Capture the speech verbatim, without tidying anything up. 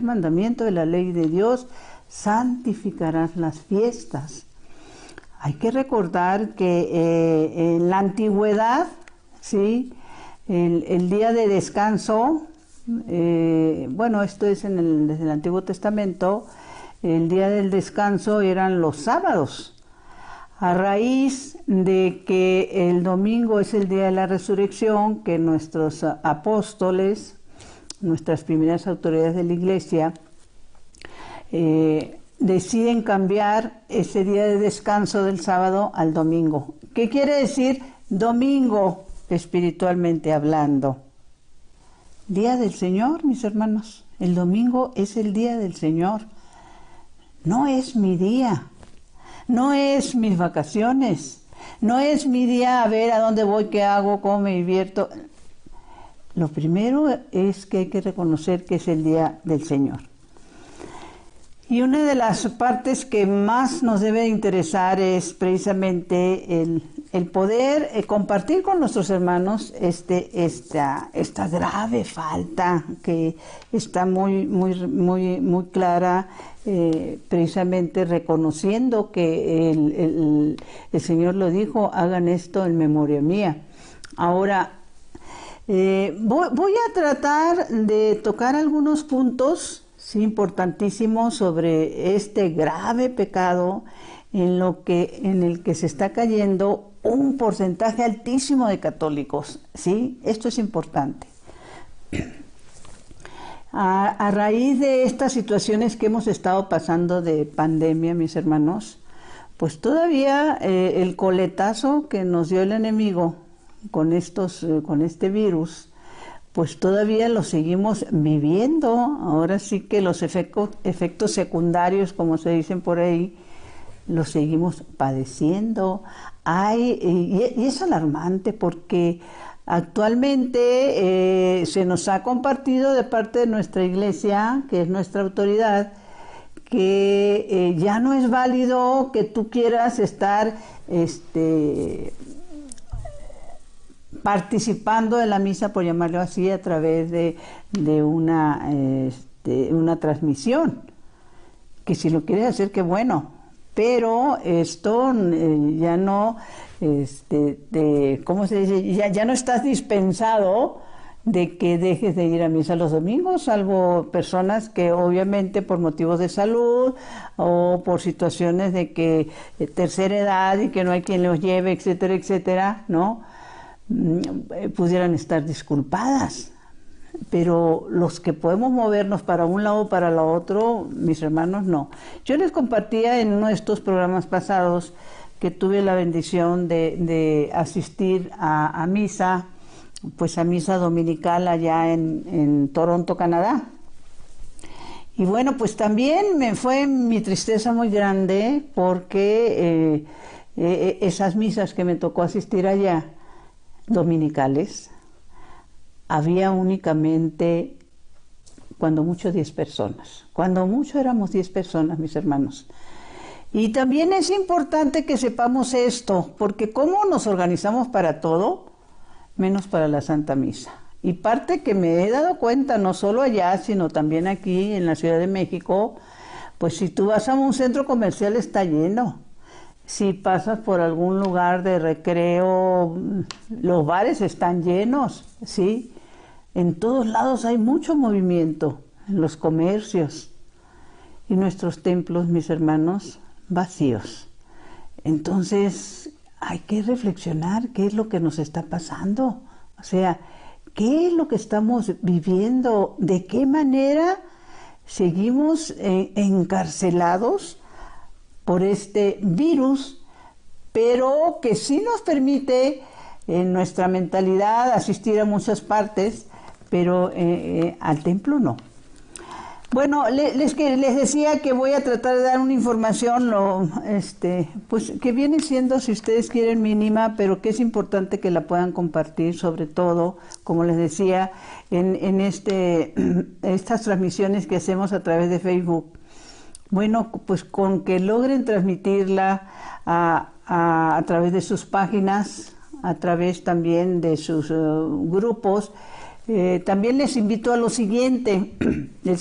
mandamiento de la ley de Dios, santificarás las fiestas. Hay que recordar que eh, en la antigüedad, ¿sí?, el, el día de descanso, eh, bueno, esto es en el, desde el Antiguo Testamento, el día del descanso eran los sábados. A raíz de que el domingo es el día de la resurrección, que nuestros apóstoles, nuestras primeras autoridades de la iglesia, eh, deciden cambiar ese día de descanso del sábado al domingo. ¿Qué quiere decir domingo espiritualmente hablando? Día del Señor, mis hermanos. El domingo es el día del Señor. No es mi día. No es mis vacaciones, no es mi día a ver a dónde voy, qué hago, cómo me divierto. Lo primero es que hay que reconocer que es el día del Señor. Y una de las partes que más nos debe interesar es precisamente el, el poder eh, compartir con nuestros hermanos este, esta, esta grave falta que está muy, muy, muy, muy clara, eh, precisamente reconociendo que el, el, el Señor lo dijo, hagan esto en memoria mía. Ahora, eh, voy, voy a tratar de tocar algunos puntos, sí, importantísimo, sobre este grave pecado en lo que en el que se está cayendo un porcentaje altísimo de católicos, ¿sí? Esto es importante. A, a raíz de estas situaciones que hemos estado pasando de pandemia, mis hermanos, pues todavía eh, el coletazo que nos dio el enemigo con estos, eh, con este virus, pues todavía lo seguimos viviendo. Ahora sí que los efectos, efectos secundarios, como se dicen por ahí, los seguimos padeciendo. Hay, y, y es alarmante porque actualmente eh, se nos ha compartido de parte de nuestra iglesia, que es nuestra autoridad, que eh, ya no es válido que tú quieras estar este, participando de la misa, por llamarlo así, a través de, de una, este, una transmisión. Que si lo quieres hacer, qué bueno, pero esto eh, ya no, este, de, ¿cómo se dice? Ya, ya no estás dispensado de que dejes de ir a misa los domingos, salvo personas que obviamente por motivos de salud o por situaciones de que de tercera edad y que no hay quien los lleve, etcétera, etcétera, ¿no? Pudieran estar disculpadas, pero los que podemos movernos para un lado o para el otro, mis hermanos, no. Yo les compartía en uno de estos programas pasados que tuve la bendición de, de asistir a, a misa, pues a misa dominical allá en, en Toronto, Canadá. Y bueno, pues también me fue mi tristeza muy grande porque eh, eh, esas misas que me tocó asistir allá, dominicales, había únicamente, cuando mucho, diez personas. Cuando mucho éramos diez personas, mis hermanos. Y también es importante que sepamos esto, porque ¿cómo nos organizamos para todo? Menos para la Santa Misa. Y parte que me he dado cuenta, no solo allá, sino también aquí en la Ciudad de México, pues si tú vas a un centro comercial está lleno. Si pasas por algún lugar de recreo, los bares están llenos, ¿sí? En todos lados hay mucho movimiento, en los comercios. Y nuestros templos, mis hermanos, vacíos. Entonces, hay que reflexionar qué es lo que nos está pasando. O sea, qué es lo que estamos viviendo, de qué manera seguimos eh, encarcelados por este virus, pero que sí nos permite en nuestra mentalidad asistir a muchas partes, pero eh, eh, al templo no. Bueno, les, les, les decía que voy a tratar de dar una información, lo, este, pues que viene siendo, si ustedes quieren, mínima, pero que es importante que la puedan compartir, sobre todo, como les decía, en, en este, estas transmisiones que hacemos a través de Facebook. Bueno, pues con que logren transmitirla a, a, a través de sus páginas, a través también de sus uh, grupos. Eh, también les invito a lo siguiente.